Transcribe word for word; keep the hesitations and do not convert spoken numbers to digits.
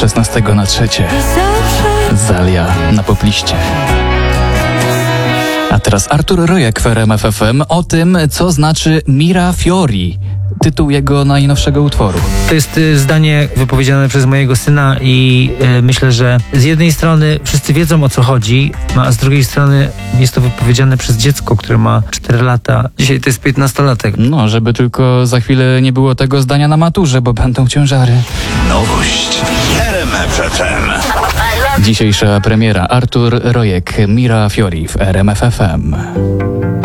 szesnastego na trzecie. Zalia na popliście. A teraz Artur Rojek w R M F F M o tym, co znaczy Mira Fiori, tytuł jego najnowszego utworu. To jest y, zdanie wypowiedziane przez mojego syna i y, myślę, że z jednej strony wszyscy wiedzą, o co chodzi, a z drugiej strony jest to wypowiedziane przez dziecko, które ma cztery lata. Dzisiaj to jest piętnastolatek. No, żeby tylko za chwilę nie było tego zdania na maturze, bo będą ciężary. Nowość w R M F F M. Dzisiejsza premiera Artur Rojek, Mira Fiori w R M F F M.